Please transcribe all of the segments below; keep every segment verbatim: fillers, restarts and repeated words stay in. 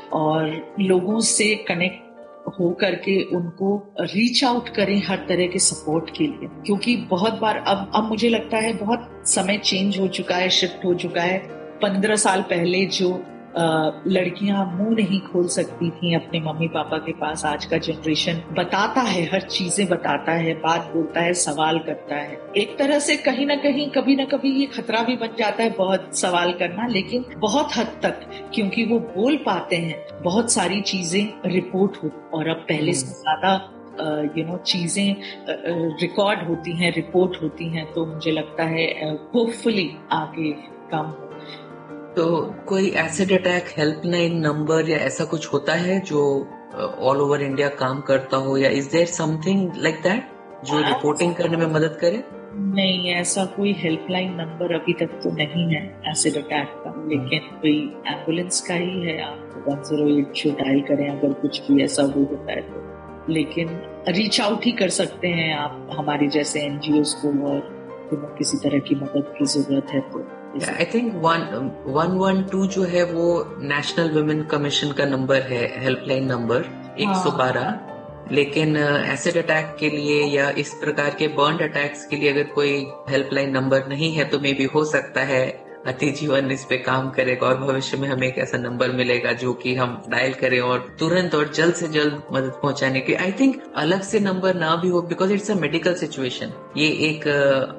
और लोगों से कनेक्ट हो करके उनको रीच आउट करें हर तरह के सपोर्ट के लिए, क्योंकि बहुत बार अब अब मुझे लगता है बहुत समय चेंज हो चुका है, शिफ्ट हो चुका है। पंद्रह साल पहले जो आ, लड़कियां मुंह नहीं खोल सकती थी अपने मम्मी पापा के पास, आज का जनरेशन बताता है, हर चीजें बताता है, बात बोलता है, सवाल करता है। एक तरह से कहीं ना कहीं कभी ना कभी ये खतरा भी बन जाता है बहुत सवाल करना, लेकिन बहुत हद तक क्योंकि वो बोल पाते हैं बहुत सारी चीजें रिपोर्ट हो, और अब पहले से ज्यादा यू नो चीजें रिकॉर्ड होती हैं, रिपोर्ट होती हैं, तो मुझे लगता है होपफुली आगे कम हो। तो कोई एसिड अटैक हेल्पलाइन नंबर या ऐसा कुछ होता है जो ऑल ओवर इंडिया काम करता हो, या is there something like that जो रिपोर्टिंग करने में मदद करे? नहीं, ऐसा कोई हेल्पलाइन नंबर अभी तक तो नहीं है एसिड अटैक का, लेकिन कोई एम्बुलेंस का ही है। आप वन ज़ीरो एट जो डायल करें अगर कुछ भी ऐसा हो होता है तो, लेकिन रीच आउट ही कर सकते हैं आप हमारे जैसे एनजीओज को, और किसी तरह की मदद की जरूरत है तो। I think one one one two जो है वो नेशनल वुमेन कमीशन का नंबर है, हेल्पलाइन नंबर एक सौ बारह। लेकिन एसिड अटैक के लिए या इस प्रकार के बर्न अटैक्स के लिए अगर कोई हेल्पलाइन नंबर नहीं है तो मे बी हो सकता है अति जीवन इस पे काम करेगा और भविष्य में हमें एक ऐसा नंबर मिलेगा जो कि हम डायल करें और तुरंत और जल्द से जल्द मदद पहुंचाने के। आई थिंक अलग से नंबर ना भी हो, because it's a medical situation. ये एक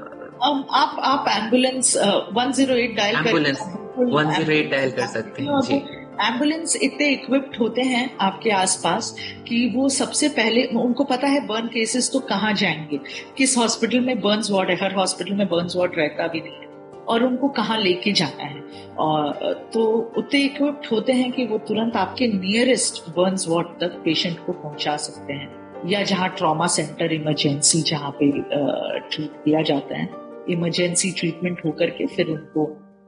Um, आप आप ambulance one zero eight dial ambulance one zero eight dial कर सकते हैं जी। एम्बुलेंस इतने इक्विप्ड होते हैं आपके आसपास कि वो सबसे पहले उनको पता है बर्न केसेस तो कहाँ जाएंगे, किस हॉस्पिटल में बर्न्स वार्ड है, हर हॉस्पिटल में बर्न्स वार्ड रहता भी नहीं है, और उनको कहाँ लेके जाना है। और तो उतने इक्विप्ड होते हैं कि वो तुरंत आपके नियरेस्ट बर्न्स वार्ड तक पेशेंट को पहुंचा सकते हैं, या जहाँ ट्रॉमा सेंटर इमरजेंसी जहाँ पे ट्रीट किया जाता है, इमरजेंसी ट्रीटमेंट होकर के फिर उनको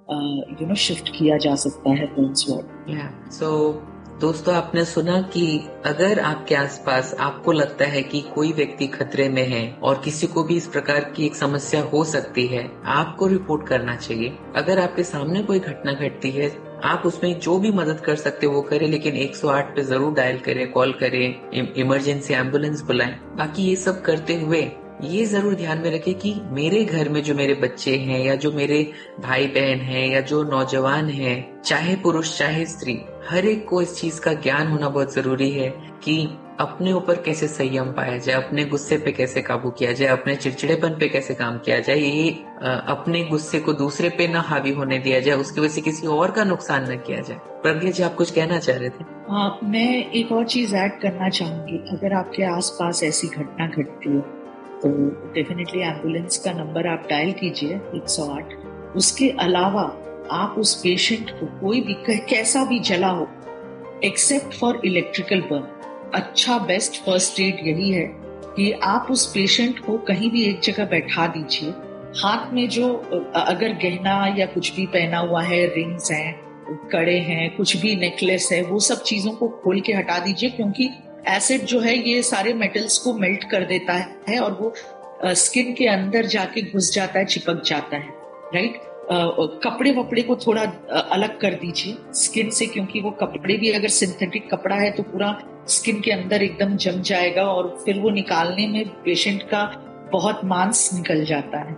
यू नो शिफ्ट किया जा सकता है बर्न्स वार्ड। सो दोस्तों, आपने सुना कि अगर आपके आसपास आपको लगता है कि कोई व्यक्ति खतरे में है और किसी को भी इस प्रकार की एक समस्या हो सकती है, आपको रिपोर्ट करना चाहिए। अगर आपके सामने कोई घटना घटती है, आप उसमें जो भी मदद कर सकते हो वो करें, लेकिन एक सौ आठ पे जरूर डायल करें, कॉल करें, इमरजेंसी एम्बुलेंस बुलाएं। बाकी ये सब करते हुए ये जरूर ध्यान में रखें कि मेरे घर में जो मेरे बच्चे हैं या जो मेरे भाई बहन हैं या जो नौजवान हैं, चाहे पुरुष चाहे स्त्री, हर एक को इस चीज का ज्ञान होना बहुत जरूरी है कि अपने ऊपर कैसे संयम पाया जाए, अपने गुस्से पे कैसे काबू किया जाए, अपने चिड़चिड़ेपन पे कैसे काम किया जाए, ये अपने गुस्से को दूसरे पे न हावी होने दिया जाए, उसकी वजह से किसी और का नुकसान न किया जाए। प्रज्ञा जी, आप कुछ कहना चाह रहे थे? हाँ, मैं एक और चीज ऐड करना चाहूंगी। अगर आपके आसपास ऐसी घटना घटती है तो डेफिनेटली एम्बुलेंस का नंबर आप डायल कीजिए एक सौ आठ। उसके अलावा आप उस पेशेंट को कोई भी कैसा भी जला हो, एक्सेप्ट फॉर इलेक्ट्रिकल बर्न, अच्छा बेस्ट फर्स्ट एड यही है कि आप उस पेशेंट को कहीं भी एक जगह बैठा दीजिए। हाथ में जो अगर गहना या कुछ भी पहना हुआ है, रिंग्स हैं, कड़े हैं, कुछ भी नेकलेस है, वो सब चीजों को खोल के हटा दीजिए, क्योंकि एसिड जो है ये सारे मेटल्स को मेल्ट कर देता है और वो स्किन के अंदर जाके घुस जाता है, चिपक जाता है। राइट? कपड़े वपड़े को थोड़ा अलग कर दीजिए स्किन से, क्योंकि वो कपड़े भी अगर सिंथेटिक कपड़ा है तो पूरा स्किन के अंदर एकदम जम जाएगा और फिर वो निकालने में पेशेंट का बहुत मांस निकल जाता है।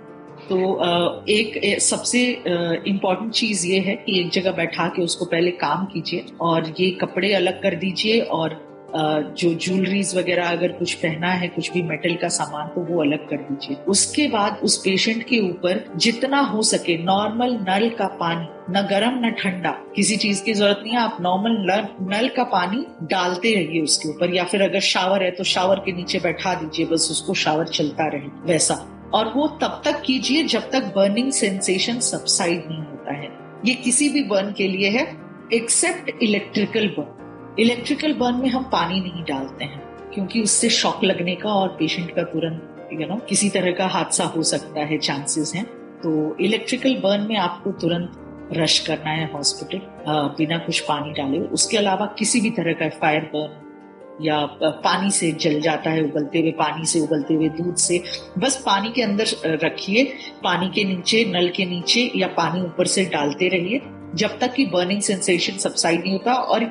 तो एक सबसे इम्पोर्टेंट चीज ये है कि एक जगह बैठा के उसको पहले काम कीजिए और ये कपड़े अलग कर दीजिए, और जो ज्वेलरीज वगैरह अगर कुछ पहना है, कुछ भी मेटल का सामान, तो वो अलग कर दीजिए। उसके बाद उस पेशेंट के ऊपर जितना हो सके नॉर्मल नल का पानी, न गर्म न ठंडा, किसी चीज की जरूरत नहीं है, आप नॉर्मल नल का पानी डालते रहिए उसके ऊपर, या फिर अगर शावर है तो शावर के नीचे बैठा दीजिए, बस उसको शावर चलता रहे वैसा। और वो तब तक कीजिए जब तक बर्निंग सेंसेशन सबसाइड नहीं होता है। ये किसी भी बर्न के लिए है accept electrical burn. Electrical burn में हम पानी नहीं डालते हैं क्योंकि उससे शॉक लगने का और पेशेंट का तुरंत यू नो किसी तरह का हादसा हो सकता है, चांसेस हैं। तो इलेक्ट्रिकल बर्न में आपको तुरंत रश करना है हॉस्पिटल बिना कुछ पानी डाले। उसके अलावा किसी भी तरह का फायर बर्न या पानी से जल जाता है, उबलते हुए पानी से, उबलते हुए दूध से, बस पानी के अंदर रखिए, पानी के नीचे, नल के नीचे, या पानी ऊपर से डालते रहिए जब तक कि बर्निंग सेंसेशन सबसाइड नहीं होता। और